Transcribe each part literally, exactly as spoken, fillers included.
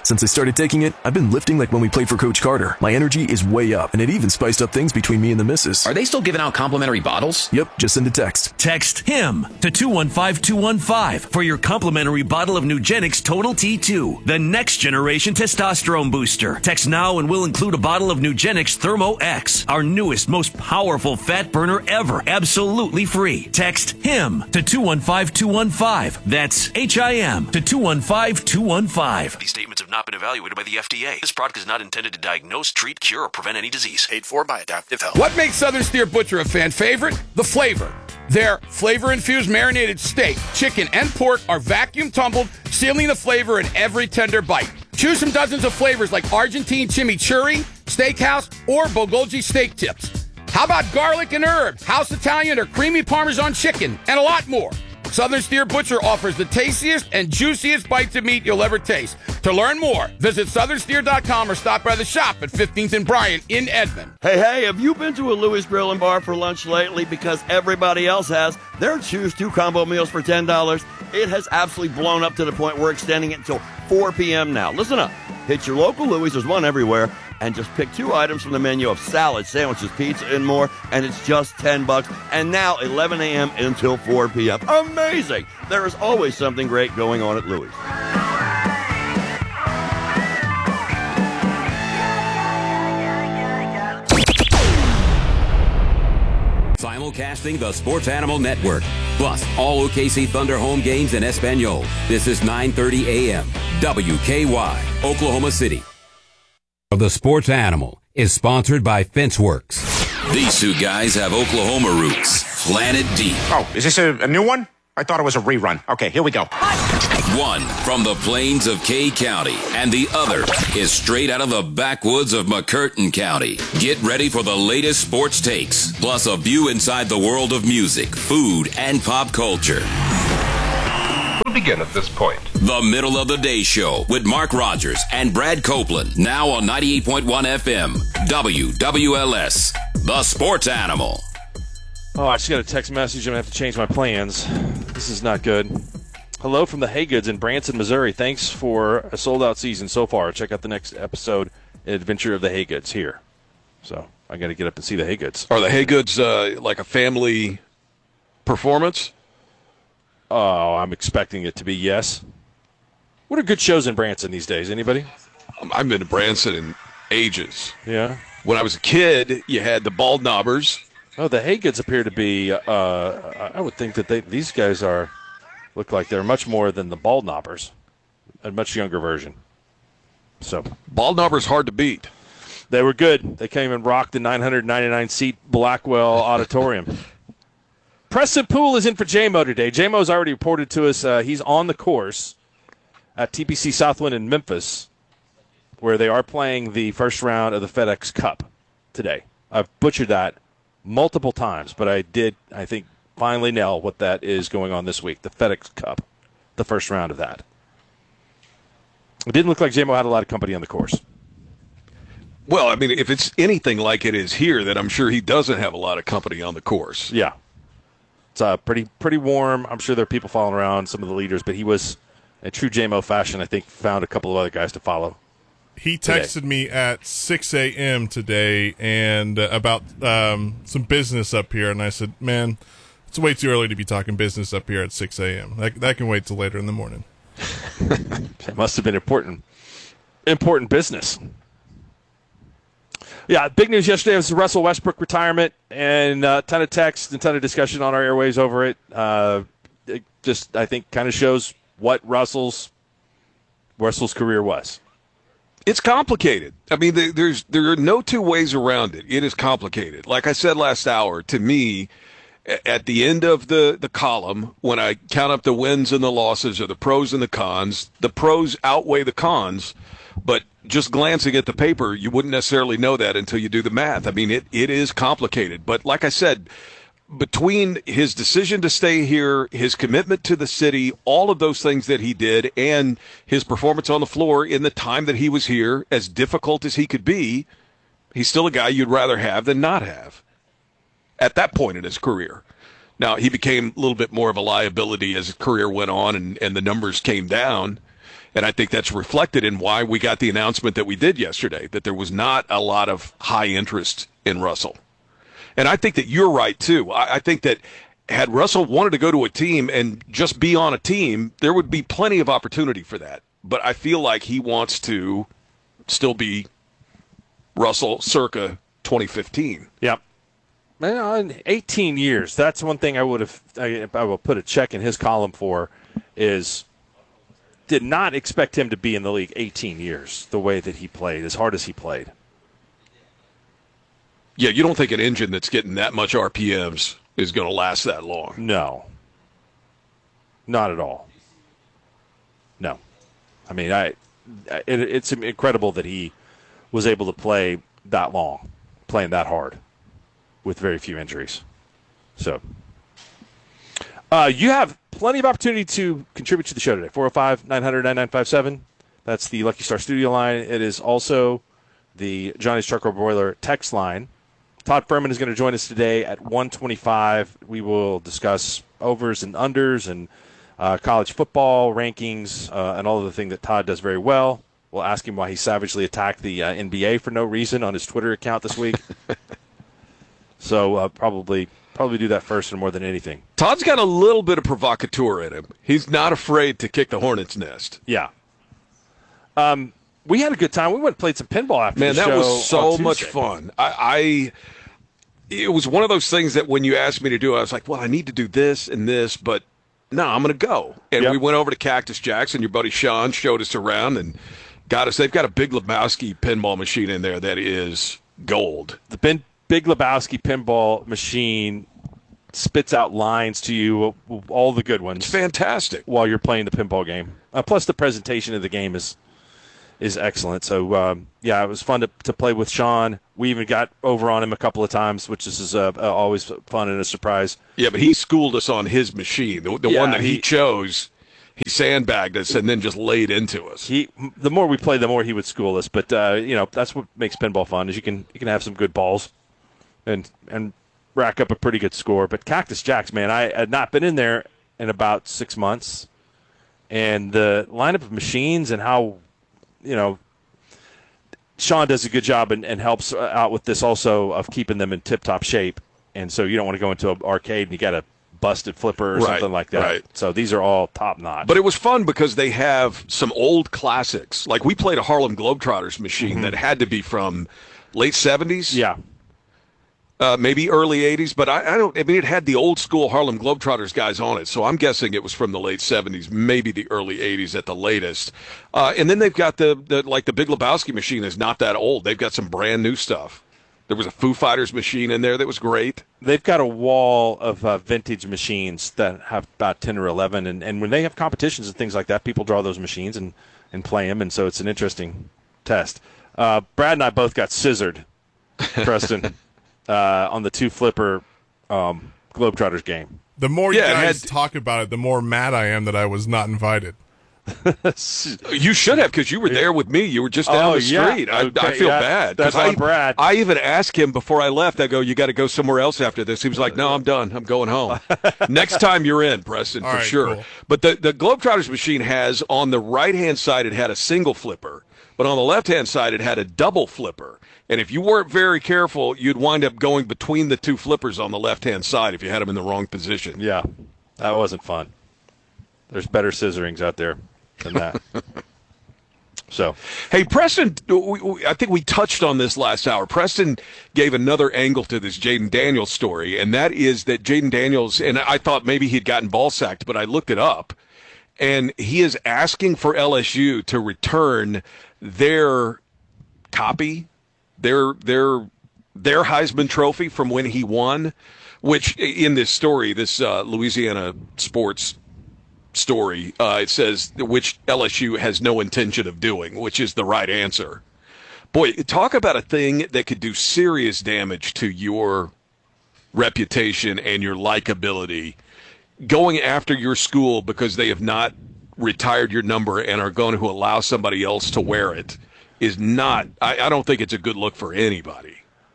Since I started taking it, I've been lifting like when we played for Coach Carter. My energy is way up, and it even spiced up things between me and the missus. Are they still giving out complimentary bottles? Yep, just send a text. Text HIM to two one five two one five for your complimentary bottle of Nugenix Total T two, the next generation testosterone booster. Text now and we'll include a bottle of Nugenix Thermo X, our newest, most powerful fat burner ever, absolutely free. Text HIM to two one five two one five. That's H I M to two one five two one five. These statements have not been evaluated by the F D A. This product is not intended to diagnose, treat, cure, or prevent any disease. Paid for by Adaptive Health. What makes Southern Steer Butcher a fan favorite? The flavor. Their flavor-infused marinated steak, chicken, and pork are vacuum tumbled, sealing the flavor in every tender bite. Choose from dozens of flavors like Argentine chimichurri, steakhouse, or Bulgogi steak tips. How about garlic and herb, house Italian, or creamy Parmesan chicken, and a lot more. Southern Steer Butcher offers the tastiest and juiciest bites of meat you'll ever taste. To learn more, visit southern steer dot com or stop by the shop at fifteenth and Bryant in Edmond. Hey, hey, have you been to a Louis Grill and Bar for lunch lately? Because everybody else has. Their Choose two combo meals for ten dollars. It has absolutely blown up to the point we're extending it until four p.m. now. Listen up. Hit your local Louis. There's one everywhere. And just pick two items from the menu of salad, sandwiches, pizza, and more, and it's just ten bucks. And now eleven a.m. until four p.m. Amazing! There is always something great going on at Louis. Simulcasting the Sports Animal Network, plus all O K C Thunder home games in Espanol. This is nine thirty a.m. W K Y, Oklahoma City. The Sports Animal is sponsored by FenceWorks. These two guys have Oklahoma roots planted deep. Oh, is this a, a new one? I thought it was a rerun. Okay, here we go. One from the plains of Kay County, and the other is straight out of the backwoods of McCurtain County. Get ready for the latest sports takes, plus a view inside the world of music, food, and pop culture. We'll begin at this point. The Middle of the Day Show with Mark Rogers and Brad Copeland, now on ninety-eight point one F M, W W L S, the Sports Animal. Oh, I just got a text message. I'm going to have to change my plans. This is not good. Hello from the Haygoods in Branson, Missouri. Thanks for a sold-out season so far. Check out the next episode, Adventure of the Haygoods, here. So I got to get up and see the Haygoods. Are the Haygoods uh, like a family performance? Oh, I'm expecting it to be yes. What are good shows in Branson these days? Anybody? Um, I've been to Branson in ages. Yeah. When I was a kid, you had the Bald Knobbers. Oh, the Haygoods appear to be. Uh, I would think that they, these guys are look like they're much more than the Bald Knobbers, a much younger version. So Bald Knobbers hard to beat. They were good. They came and rocked the nine hundred ninety-nine seat Blackwell Auditorium. Preston Poole is in for J-Mo today. J-Mo's already reported to us uh, he's on the course at T P C Southwind in Memphis, where they are playing the first round of the FedEx Cup today. I've butchered that multiple times, but I did, I think, finally nail what that is going on this week, the FedEx Cup, the first round of that. It didn't look like J-Mo had a lot of company on the course. Well, I mean, if it's anything like it is here, then I'm sure he doesn't have a lot of company on the course. Yeah. It's uh, pretty pretty warm. I'm sure there are people following around, some of the leaders, but he was, in true J-Mo fashion, I think, found a couple of other guys to follow. He texted today. me at six a.m. today and uh, about um, some business up here, and I said, man, it's way too early to be talking business up here at six a.m. That, that can wait till later in the morning. It must have been important, important business. Yeah, big news yesterday was the Russell Westbrook retirement, and a ton of text and a ton of discussion on our airways over it. Uh, it just, I think, kind of shows what Russell's Russell's career was. It's complicated. I mean, there's there are no two ways around it. It is complicated. Like I said last hour, to me, at the end of the, the column, when I count up the wins and the losses or the pros and the cons, the pros outweigh the cons. But just glancing at the paper, you wouldn't necessarily know that until you do the math. I mean, it, it is complicated. But like I said, between his decision to stay here, his commitment to the city, all of those things that he did, and his performance on the floor in the time that he was here, as difficult as he could be, he's still a guy you'd rather have than not have at that point in his career. Now, he became a little bit more of a liability as his career went on and, and the numbers came down. And I think that's reflected in why we got the announcement that we did yesterday, that there was not a lot of high interest in Russell. And I think that you're right, too. I, I think that had Russell wanted to go to a team and just be on a team, there would be plenty of opportunity for that. But I feel like he wants to still be Russell circa twenty fifteen. Yep. Man, eighteen years. That's one thing I would have. I, I will put a check in his column for. Is did not expect him to be in the league eighteen years. The way that he played, as hard as he played. Yeah, you don't think an engine that's getting that much R P Ms is going to last that long? No. Not at all. No. I mean, I. It, it's incredible that he was able to play that long, playing that hard, with very few injuries. So, uh, you have plenty of opportunity to contribute to the show today. four oh five, nine hundred, ninety-nine fifty-seven. That's the Lucky Star Studio line. It is also the Johnny's Charcoal Broiler text line. Todd Furman is going to join us today at one twenty-five. We will discuss overs and unders and uh, college football rankings uh, and all of the things that Todd does very well. We'll ask him why he savagely attacked the uh, N B A for no reason on his Twitter account this week. so uh, probably probably do that first and more than anything. Todd's got a little bit of provocateur in him. He's not afraid to kick the hornet's nest. Yeah. Um, we had a good time. We went and played some pinball after Man, the show. Man, that was so much Tuesday. fun. I, I it was one of those things that when you asked me to do, I was like, well, I need to do this and this, but no, I'm going to go. And yep. we went over to Cactus Jack's, and your buddy Sean showed us around and got us. They've got a Big Lebowski pinball machine in there that is gold. The bin, Big Lebowski pinball machine spits out lines to you, all the good ones. It's fantastic. While you're playing the pinball game. Uh, plus, the presentation of the game is is excellent. So, um, yeah, it was fun to, to play with Sean. We even got over on him a couple of times, which is uh, uh, always fun and a surprise. Yeah, but he schooled us on his machine, the, the yeah, one that he, he chose. He sandbagged us and then just laid into us. He, the more we play, the more he would school us. But uh, you know, that's what makes pinball fun. Is you can you can have some good balls, and and rack up a pretty good score. But Cactus Jack's, man, I had not been in there in about six months, and the lineup of machines and how, you know, Sean does a good job and, and helps out with this also of keeping them in tip-top shape. And so you don't want to go into an arcade and you got a busted flipper or right, something like that. Right. So these are all top-notch. But it was fun because they have some old classics. Like we played a Harlem Globetrotters machine mm-hmm. that had to be from late seventies. Yeah. Uh, maybe early eighties, but I, I don't. I mean, it had the old school Harlem Globetrotters guys on it, so I'm guessing it was from the late seventies, maybe the early eighties at the latest. Uh, and then they've got the, the like the Big Lebowski machine is not that old. They've got some brand new stuff. There was a Foo Fighters machine in there that was great. They've got a wall of uh, vintage machines that have about ten or eleven, and, and when they have competitions and things like that, people draw those machines and, and play them, and so it's an interesting test. Uh, Brad and I both got scissored, Preston. Uh, on the two flipper um, Globetrotters game. The more you yeah, guys had... talk about it, the more mad I am that I was not invited. You should have, because you were there with me. You were just down oh, the street. Yeah. I, okay, I feel yeah. bad. That's I, on Brad. I even asked him before I left, I go, you got to go somewhere else after this. He was like, no, I'm done. I'm going home. Next time you're in, Preston, All for right, sure. Cool. But the, the Globetrotters machine has, on the right-hand side, it had a single flipper. But on the left-hand side, it had a double flipper. And if you weren't very careful, you'd wind up going between the two flippers on the left-hand side if you had them in the wrong position. Yeah, that wasn't fun. There's better scissorings out there than that. So, hey, Preston, we, we, I think we touched on this last hour. Preston gave another angle to this Jaden Daniels story, and that is that Jaden Daniels, and I thought maybe he'd gotten ball sacked, but I looked it up, and he is asking for L S U to return their copy, their their their Heisman Trophy from when he won, which in this story, this uh, Louisiana sports story, uh, it says which L S U has no intention of doing, which is the right answer. Boy, talk about a thing that could do serious damage to your reputation and your likability. Going after your school because they have not retired your number and are going to allow somebody else to wear it is not, I, I don't think it's a good look for anybody.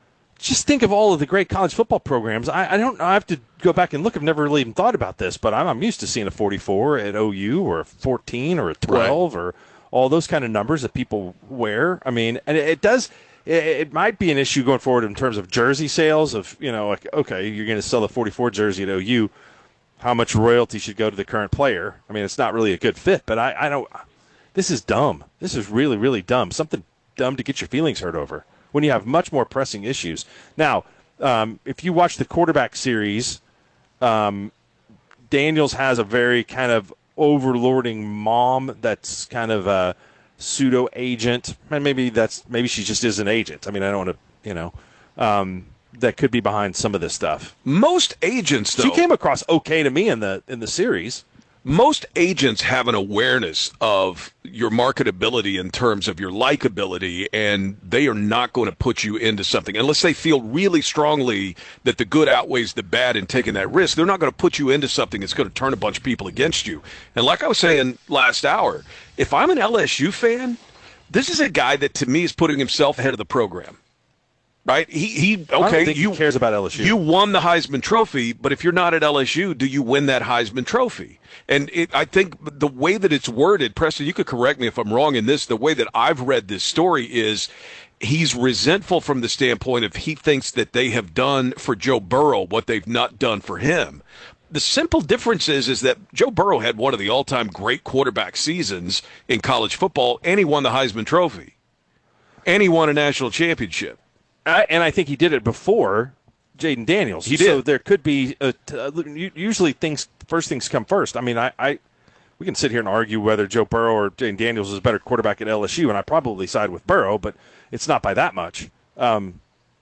just think of all of the great college football programs. I, I don't. I have to go back and look. I've never really even thought about this, but I'm, I'm used to seeing a forty-four at O U or a fourteen or a twelve right. or all those kind of numbers that people wear. I mean, and it, it does. It, it might be an issue going forward in terms of jersey sales. Of you know, like okay, you're going to sell a forty-four jersey at O U. How much royalty should go to the current player? I mean, it's not really a good fit. But I, I don't. This is dumb. This is really, really dumb. Something dumb to get your feelings hurt over when you have much more pressing issues. Now, um, if you watch the quarterback series, um, Daniels has a very kind of overlording mom that's kind of a pseudo agent, and maybe that's maybe she just is an agent. I mean, I don't want to, you know, um, that could be behind some of this stuff. Most agents, though, she came across okay to me in the in the series. Most agents have an awareness of your marketability in terms of your likability, and they are not going to put you into something unless they feel really strongly that the good outweighs the bad in taking that risk. They're not going to put you into something that's going to turn a bunch of people against you. And like I was saying last hour, if I'm an L S U fan, this is a guy that to me is putting himself ahead of the program. Right? He he. Okay. I don't think you, he cares about L S U. You won the Heisman Trophy, but if you're not at L S U, do you win that Heisman Trophy? And it, I think the way that it's worded, Preston, you could correct me if I'm wrong in this. The way that I've read this story is he's resentful from the standpoint of he thinks that they have done for Joe Burrow what they've not done for him. The simple difference is, is that Joe Burrow had one of the all-time great quarterback seasons in college football, and he won the Heisman Trophy, and he won a national championship. I, and I think he did it before Jayden Daniels. He did. So there could be a, uh, usually things first things come first. I mean, I, I we can sit here and argue whether Joe Burrow or Jayden Daniels is a better quarterback at L S U, and I probably side with Burrow, but it's not by that much. Um,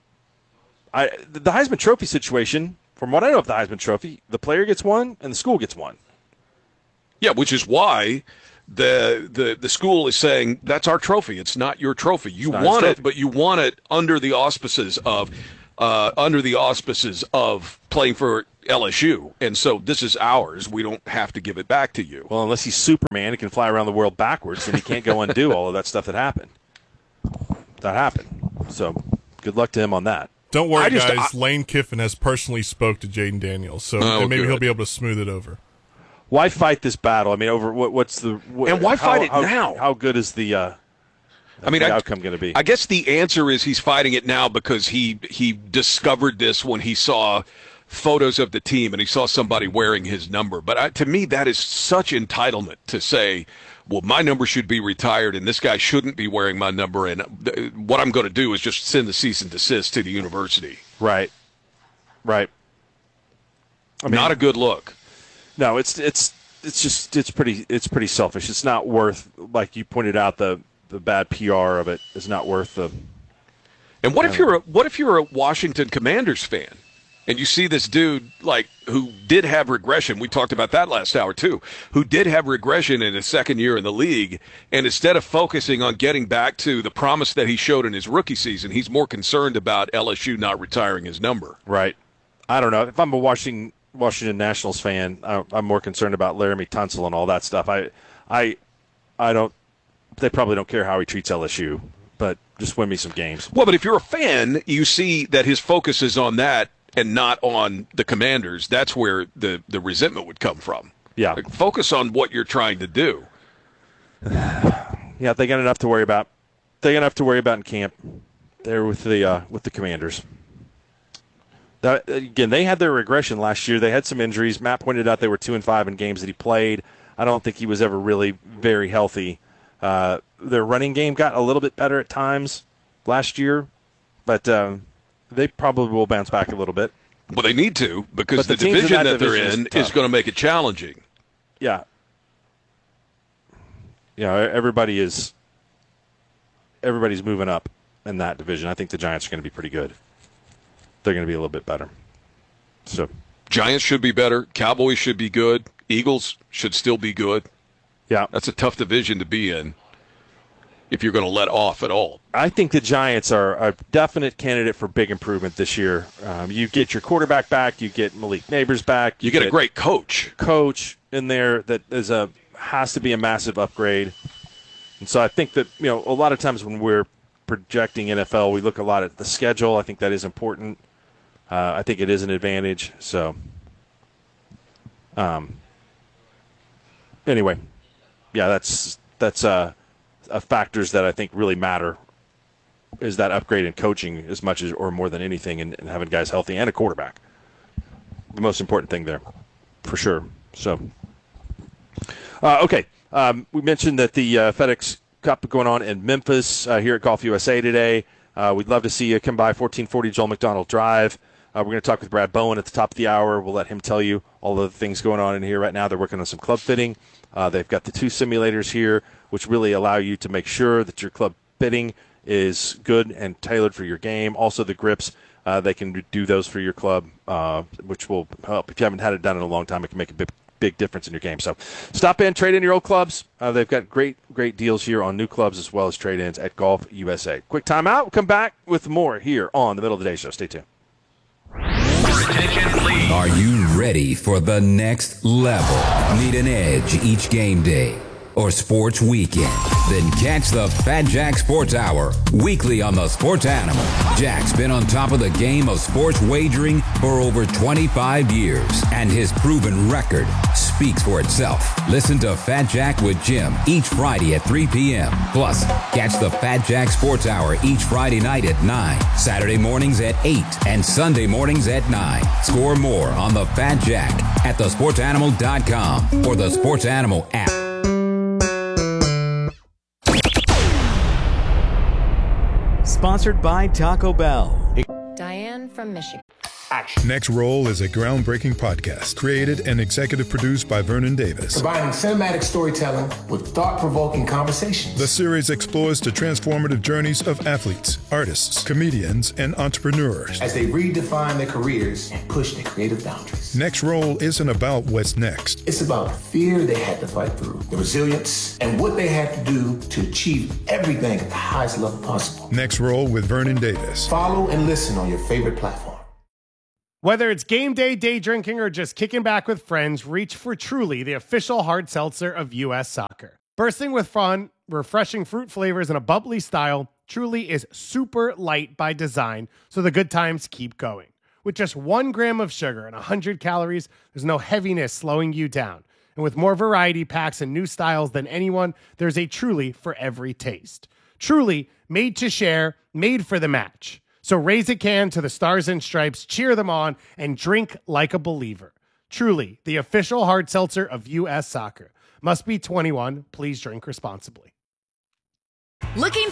I the Heisman Trophy situation, from what I know of the Heisman Trophy, the player gets one and the school gets one. Yeah, which is why the the the school is saying that's our trophy. It's not your trophy. You want it, but you want it under the auspices of uh, under the auspices of playing for L S U, and so this is ours. We don't have to give it back to you. Well, unless he's Superman, he can fly around the world backwards, and he can't go undo all of that stuff that happened. That happened. So good luck to him on that. Don't worry, just, guys. I, Lane Kiffin has personally spoke to Jayden Daniels, so oh, maybe good. he'll be able to smooth it over. Why fight this battle? I mean, over what, what's the what, and why how, fight it how, now? How good is the, uh, I mean, the I, outcome going to be? I guess the answer is he's fighting it now because he he discovered this when he saw photos of the team and he saw somebody wearing his number. But I, to me, that is such entitlement to say, well, my number should be retired and this guy shouldn't be wearing my number. And th- what I'm going to do is just send the cease and desist to the university. Right. Right. I mean, not a good look. No, it's it's it's just it's pretty it's pretty selfish. It's not worth, like you pointed out, the the bad P R of it is not worth the. And what if you're a, what if you're a Washington Commanders fan? And you see this dude, like, who did have regression. We talked about that last hour, too. Who did have regression in his second year in the league. And instead of focusing on getting back to the promise that he showed in his rookie season, he's more concerned about L S U not retiring his number. Right. I don't know. If I'm a Washington Washington Nationals fan, I'm more concerned about Laramie Tunsil and all that stuff. I, I, I don't. They probably don't care how he treats L S U, but just win me some games. Well, but if you're a fan, you see that his focus is on that and not on the Commanders. That's where the, the resentment would come from. Yeah. Like, focus on what you're trying to do. Yeah, they got enough to worry about. They got enough to worry about in camp. They're with the uh, with the Commanders. That, again, they had their regression last year. They had some injuries. Matt pointed out they were two and five in games that he played. I don't think he was ever really very healthy. Uh, their running game got a little bit better at times last year, but um, they probably will bounce back a little bit. Well, they need to because the the division that, that they're division in is, is going to make it challenging. Yeah. Yeah, everybody is everybody's moving up in that division. I think the Giants are going to be pretty good. They're going to be a little bit better. So, Giants should be better. Cowboys should be good. Eagles should still be good. Yeah. That's a tough division to be in if you're going to let off at all. I think the Giants are a definite candidate for big improvement this year. Um, you get your quarterback back. You get Malik Neighbors back. You, you get, get a great coach. Coach in there that is a has to be a massive upgrade. And so I think that, you know, a lot of times when we're projecting N F L, we look a lot at the schedule. I think that is important. Uh, I think it is an advantage. So, um, anyway, yeah, that's that's uh, uh, factors that I think really matter. Is that upgrade in coaching as much as or more than anything, and, and having guys healthy and a quarterback. The most important thing there, for sure. So, uh, okay, um, we mentioned that the uh, FedEx Cup going on in Memphis uh, here at Golf U S A today. Uh, we'd love to see you come by fourteen forty Joel McDonald Drive. Uh, we're going to talk with Brad Bowen at the top of the hour. We'll let him tell you all the things going on in here right now. They're working on some club fitting. Uh, they've got the two simulators here, which really allow you to make sure that your club fitting is good and tailored for your game. Also, the grips, uh, they can do those for your club, uh, which will help. If you haven't had it done in a long time, it can make a big, big difference in your game. So stop in, trade in your old clubs. Uh, they've got great, great deals here on new clubs as well as trade-ins at Golf U S A. Quick timeout. We'll come back with more here on the Middle of the Day Show. Stay tuned. Are you ready for the next level? Need an edge each game day or sports weekend? Then catch the Fat Jack Sports Hour weekly on the Sports Animal. Jack's been on top of the game of sports wagering for over twenty-five years, and his proven record speaks for itself. Listen to Fat Jack with Jim each Friday at three p.m. Plus, catch the Fat Jack Sports Hour each Friday night at nine, Saturday mornings at eight, and Sunday mornings at nine. Score more on the Fat Jack at the sports animal dot com or the Sports Animal app. Sponsored by Taco Bell. Diane from Michigan. Next Roll is a groundbreaking podcast created and executive produced by Vernon Davis. Combining cinematic storytelling with thought-provoking conversations. The series explores the transformative journeys of athletes, artists, comedians, and entrepreneurs as they redefine their careers and push their creative boundaries. Next Roll isn't about what's next. It's about the fear they had to fight through, the resilience, and what they had to do to achieve everything at the highest level possible. Next Roll with Vernon Davis. Follow and listen on your favorite platform. Whether it's game day, day drinking, or just kicking back with friends, reach for Truly, the official hard seltzer of U S Soccer. Bursting with fun, refreshing fruit flavors, and a bubbly style, Truly is super light by design, so the good times keep going. With just one gram of sugar and one hundred calories, there's no heaviness slowing you down. And with more variety packs and new styles than anyone, there's a Truly for every taste. Truly, made to share, made for the match. So raise a can to the Stars and Stripes, cheer them on, and drink like a believer. Truly, the official hard seltzer of U S Soccer. Must be twenty-one. Please drink responsibly. Looking